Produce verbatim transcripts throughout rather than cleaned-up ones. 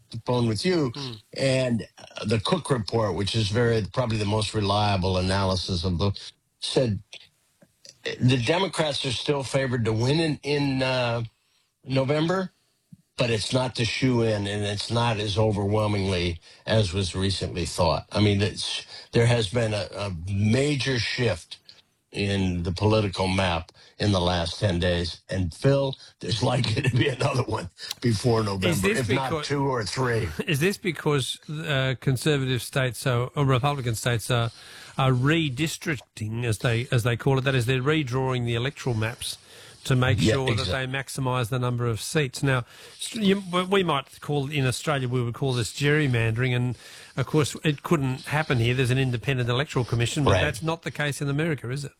the phone with you, Mm. and uh, the Cook report, which is very probably the most reliable analysis of the, said the Democrats are still favored to win in in uh, November, but it's not the shoe in, and it's not as overwhelmingly as was recently thought. I mean, it's, there has been a, a major shift in the political map in the last ten days. And Phil, there's likely to be another one before Is November, this if not because two or three. is this because uh, conservative states are, or Republican states are are redistricting, as they as they call it? That is, they're redrawing the electoral maps to make Yeah, sure that they exactly. maximise the number of seats. Now, you, we might call in Australia we would call this gerrymandering, and of course it couldn't happen here. There's an independent electoral commission, but Right. that's not the case in America, is it?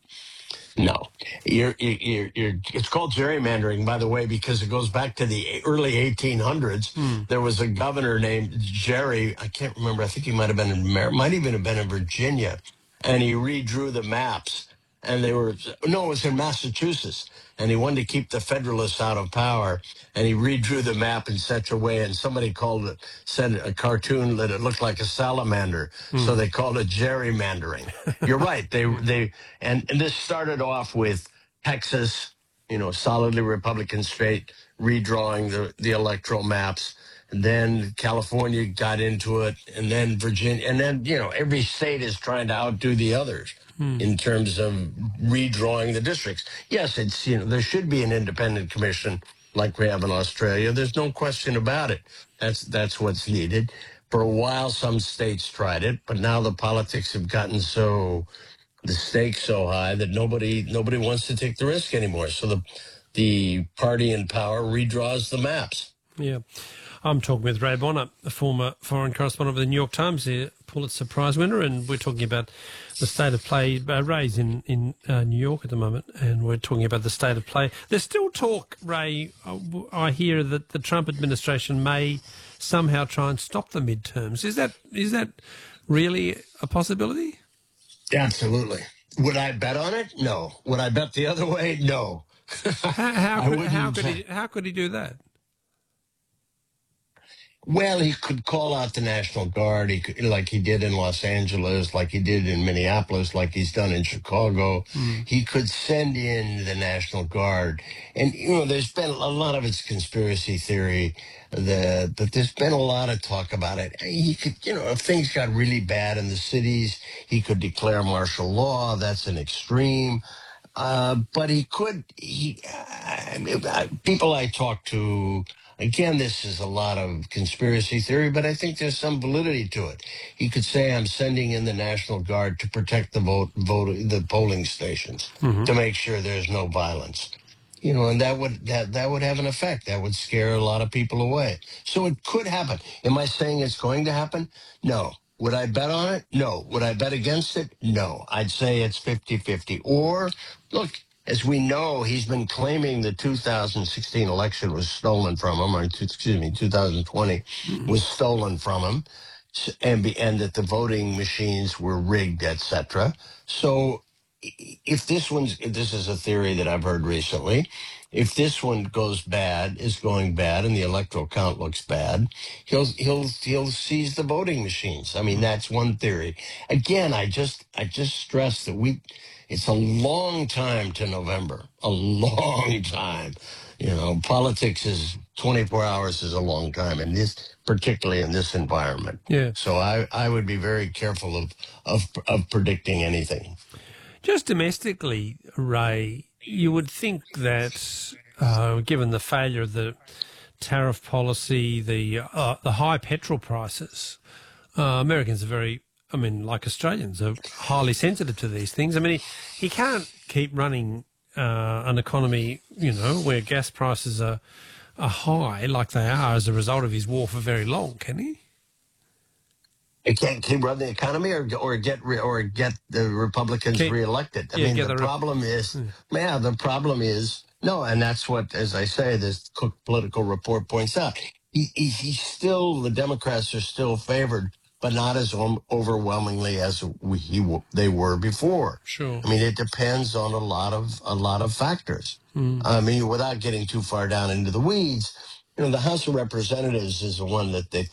No, you're, you're, you're, it's called gerrymandering, by the way, because it goes back to the early eighteen hundreds. Hmm. There was a governor named Jerry. I can't remember. I think he might have been in, Mar- might even have been in Virginia, and he redrew the maps. And they were no, it was in Massachusetts, and he wanted to keep the Federalists out of power, and he redrew the map in such a way. And somebody called it, said a cartoon that it looked like a salamander, so Hmm. they called it gerrymandering. You're right. They they and, and this started off with Texas, you know, solidly Republican state, redrawing the, the electoral maps. And then California got into it, and then Virginia, and then, you know, every state is trying to outdo the others Hmm. in terms of redrawing the districts. Yes, it's, you know, there should be an independent commission like we have in Australia. There's no question about it. That's that's what's needed. For a while, some states tried it, but now the politics have gotten so the stakes so high that nobody nobody wants to take the risk anymore. So the the party in power redraws the maps. Yeah. I'm talking with Ray Bonner, a former foreign correspondent of the New York Times, a Pulitzer Prize winner, and we're talking about the state of play. Uh, Ray's in, in uh, New York at the moment, and we're talking about the state of play. There's still talk, Ray, uh, I hear that the Trump administration may somehow try and stop the midterms. Is that is that really a possibility? Absolutely. Would I bet on it? No. Would I bet the other way? No. How, how I could how wouldn't. could he how could he do that? Well, he could call out the National Guard, he could, like he did in Los Angeles, like he did in Minneapolis, like he's done in Chicago. Mm. He could send in the National Guard. And, you know, there's been a lot of it's conspiracy theory, that, but there's been a lot of talk about it. He could, you know, if things got really bad in the cities, he could declare martial law. That's an extreme. Uh, but he could, he, I mean, uh, people I talk to, again, this is a lot of conspiracy theory, but I think there's some validity to it. He could say, I'm sending in the National Guard to protect the vote, vote, the polling stations, Hmm. to make sure there's no violence. You know, and that would that that would have an effect. That would scare a lot of people away. So it could happen. Am I saying it's going to happen? No. Would I bet on it? No. Would I bet against it? No. I'd say it's fifty-fifty. Or, look, as we know, he's been claiming the two thousand sixteen election was stolen from him, or excuse me, two thousand twenty Mm. was stolen from him, s- and, be, and that the voting machines were rigged, et cetera. So if this one's, if this is a theory that I've heard recently, if this one goes bad, is going bad, and the electoral count looks bad, he'll he'll he'll seize the voting machines. I mean, that's one theory. Again, I just I just stress that we, it's a long time to November, a long time. You know, politics is twenty-four hours is a long time, and this, particularly in this environment. Yeah. So I I would be very careful of of of predicting anything. Just domestically, Ray, you would think that, uh, given the failure of the tariff policy, the uh, the high petrol prices, uh, Americans are very, I mean, like Australians, are highly sensitive to these things. I mean, he, he can't keep running uh, an economy, you know, where gas prices are, are high like they are as a result of his war for very long, can he? It can't keep running the economy, or or get re, or get the Republicans Keep, reelected. I yeah, mean, get the the... Rep- problem is, yeah. yeah, the problem is no, and that's what, as I say, this Cook political report points out. He, he, he's still, the Democrats are still favored, but not as om- overwhelmingly as we, he, w- they were before. Sure. I mean, it depends on a lot of a lot of factors. Mm. I mean, without getting too far down into the weeds, you know, the House of Representatives is the one that they